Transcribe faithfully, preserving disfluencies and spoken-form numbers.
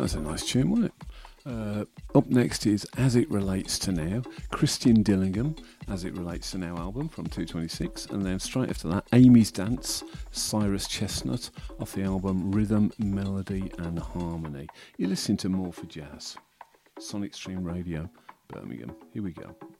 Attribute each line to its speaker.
Speaker 1: That's a nice tune, wasn't it? Uh, up next is As It Relates to Now, Christian Dillingham, As It Relates to Now album from two twenty-six, and then straight after that, Amy's Dance, Cyrus Chestnut, off the album Rhythm, Melody and Harmony. You're listening to More for Jazz, Sonic Stream Radio, Birmingham. Here we go.